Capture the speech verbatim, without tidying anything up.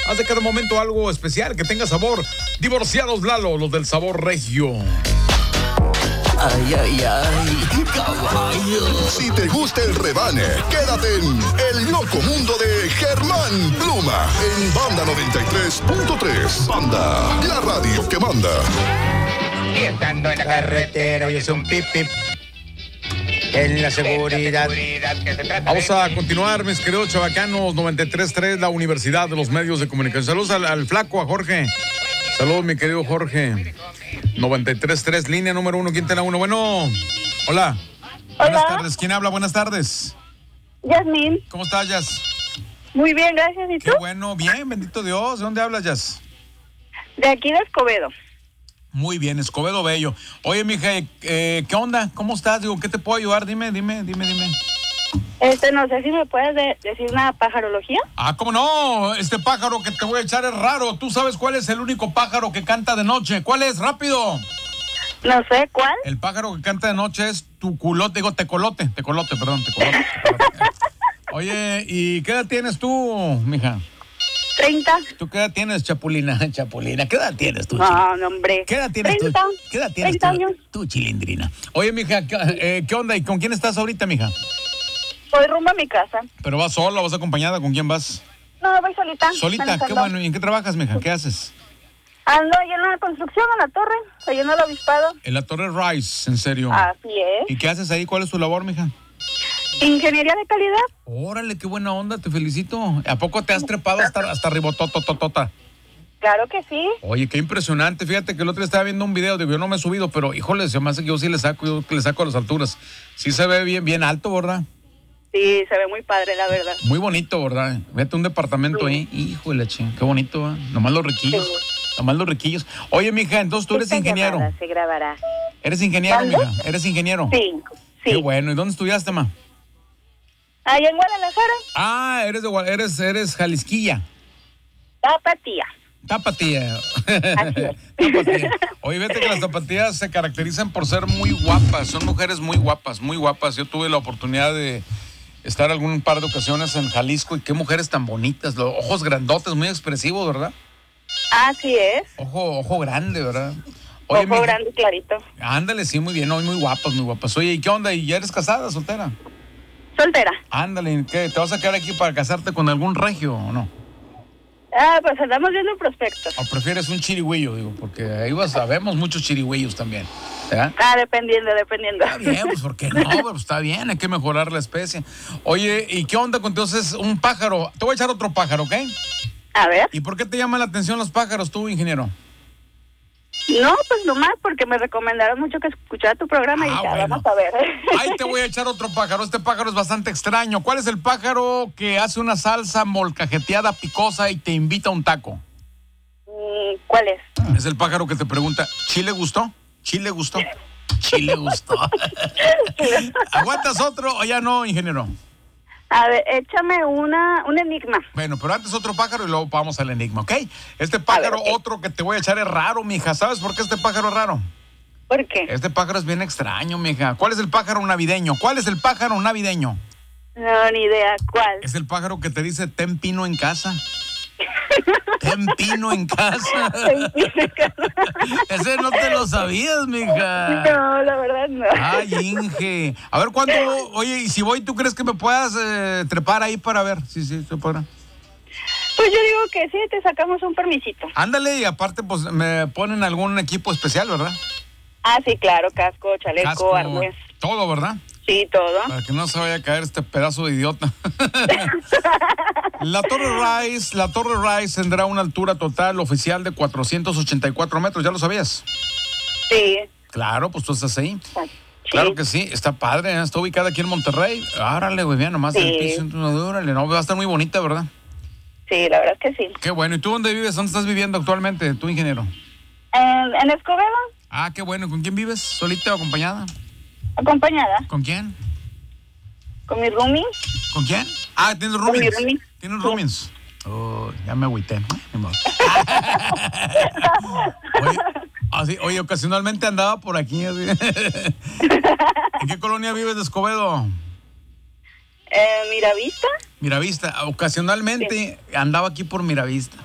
Haz de cada momento algo especial, que tenga sabor. Divorciados Lalo, los del sabor regio. Ay, ay, ay, caballo. Si te gusta el rebane, quédate en El Loco Mundo de Germán Pluma en Banda noventa y tres punto tres. Banda, la radio que manda. Y estando en la carretera y es un pip pip. En la seguridad. Vamos a continuar, mis queridos chavacanos. noventa y tres punto tres, la Universidad de los Medios de Comunicación. Saludos al, al flaco, a Jorge. Saludos, mi querido Jorge. noventa y tres punto tres, línea número uno. ¿Quién te la uno? Bueno, hola. Hola. Buenas tardes. ¿Quién habla? Buenas tardes. Yasmín. ¿Cómo estás, Yas? Muy bien, gracias. ¿Y tú? Qué bueno, bien, bendito Dios. ¿De dónde hablas, Yas? De aquí de Escobedo. Muy bien, Escobedo Bello. Oye, mija, eh, ¿qué onda? ¿Cómo estás? Digo, ¿qué te puedo ayudar? Dime, dime, dime, dime. Este, no sé si me puedes de- decir una pajarología. Ah, ¿cómo no? Este pájaro que te voy a echar es raro. ¿Tú sabes cuál es el único pájaro que canta de noche? ¿Cuál es? ¡Rápido! No sé cuál. El pájaro que canta de noche es tu culote, digo, tecolote, tecolote, perdón, tecolote. tecolote. Oye, ¿y qué edad tienes tú, mija? treinta. ¿Tú qué edad tienes, Chapulina? Chapulina, ¿qué edad tienes tú? No, no, hombre. ¿Qué edad tienes treinta. tú? ¿Qué edad tienes treinta tú? años. Tú, chilindrina. Oye, mija, ¿qué, eh, ¿qué onda? ¿Y con quién estás ahorita, mija? Voy rumbo a mi casa. ¿Pero vas sola o vas acompañada? ¿Con quién vas? No, voy solita. Solita, qué manejando. bueno. ¿Y en qué trabajas, mija? ¿Qué haces? Ando ahí en la construcción, en la torre, ahí en el obispado. En la Torre Rice, en serio. Así es. ¿Y qué haces ahí? ¿Cuál es tu labor, mija? Ingeniería de calidad. Órale, qué buena onda, te felicito. ¿A poco te has trepado hasta, hasta ribototototota? Claro que sí. Oye, qué impresionante. Fíjate que el otro día estaba viendo un video, digo, yo no me he subido, pero híjole, se me hace que yo sí le saco, yo que le saco a las alturas. Sí se ve bien, bien alto, ¿verdad? Sí, se ve muy padre, la verdad. Muy bonito, ¿verdad? Vete a un departamento ahí. Híjole, che, qué bonito, ¿eh? Nomás los riquillos. Sí. Nomás los riquillos. Oye, mija, entonces tú eres Esta ingeniero. llamada se grabará. ¿Eres ingeniero, ¿Mande? mija? ¿Eres ingeniero? Sí, Qué sí. bueno. ¿Y dónde estudiaste, ma? Ahí en Guadalajara, Ah, eres de Gua- eres, eres Jalisquilla. Tapatía. Tapatía. Así es. Tapatía. Oye, vete que las tapatías se caracterizan por ser muy guapas. Son mujeres muy guapas, muy guapas. Yo tuve la oportunidad de estar algún par de ocasiones en Jalisco y qué mujeres tan bonitas. Los ojos grandotes, muy expresivos, ¿verdad? Así es. Ojo, ojo grande, ¿verdad? Ojo mija, grande y clarito. ándale, sí, muy bien. Hoy muy guapas, muy guapas. Oye, ¿y qué onda? ¿Y ya eres casada, soltera? Soltera. Ándale, ¿qué? ¿Te vas a quedar aquí para casarte con algún regio o no? Ah, pues andamos viendo prospectos. ¿O prefieres un chirigüillo? Digo, porque ahí vas, sabemos muchos chirigüillos también. ¿Verdad? Ah, dependiendo, dependiendo. Está bien, pues ¿por qué no? Pues está bien, hay que mejorar la especie. Oye, ¿y qué onda con entonces un pájaro? Te voy a echar otro pájaro, ¿ok? A ver. ¿Y por qué te llaman la atención los pájaros tú, ingeniero? No, pues nomás porque me recomendaron mucho que escuchara tu programa y Ah, dije, ah, bueno. vamos a ver. Ahí te voy a echar otro pájaro. Este pájaro es bastante extraño. ¿Cuál es el pájaro que hace una salsa molcajeteada picosa y te invita a un taco? Mm, ¿Cuál es? Es el pájaro que te pregunta, ¿Chile gustó? ¿Chile gustó? Chile gustó. ¿Aguantas otro o ya no, ingeniero? A ver, échame una, un enigma. Bueno, pero antes otro pájaro y luego vamos al enigma, ¿ok? Este pájaro, A ver, ok. otro que te voy a echar es raro, mija. ¿Sabes por qué este pájaro es raro? ¿Por qué? Este pájaro es bien extraño, mija. ¿Cuál es el pájaro navideño? ¿Cuál es el pájaro navideño? No, ni idea. ¿Cuál? Es el pájaro que te dice, ten pino en casa. Ten pino en casa. Ese no te lo sabías, mija. No, la verdad no. Ay, Inge. A ver, ¿cuándo? Oye, y si voy, ¿tú crees que me puedas eh, trepar ahí para ver? Sí, sí, se podrá. Pues yo digo que sí, te sacamos un permisito. Ándale, y aparte, pues, me ponen algún equipo especial, ¿verdad? Ah, sí, claro, casco, chaleco, Casco, arnés. todo, ¿verdad? Sí, todo. Para que no se vaya a caer este pedazo de idiota. La Torre Rice, la Torre Rice tendrá una altura total oficial de cuatrocientos ochenta y cuatro metros, ¿ya lo sabías? Sí. Claro, pues tú estás ahí. Sí. Claro que sí, está padre, ¿eh? Está ubicada aquí en Monterrey. Árale, güey, bien, nomás Sí. el piso, órale, no, va a estar muy bonita, ¿verdad? Sí, la verdad es que sí. Qué bueno, ¿y tú dónde vives? ¿Dónde estás viviendo actualmente, tú, ingeniero? En, en Escobedo, Ah, qué bueno, ¿con quién vives? ¿Solita o acompañada? acompañada ¿Con quién? con mi roomie. ¿Con quién? Ah, tienes mi roomings. roomie. ¿Tienes Sí. roomings? Oh, ya me agüité. Ni modo. Oye, así, oye, ocasionalmente andaba por aquí. Así. ¿En qué colonia vives de Escobedo? Eh, Miravista. Miravista. Ocasionalmente andaba aquí por Miravista.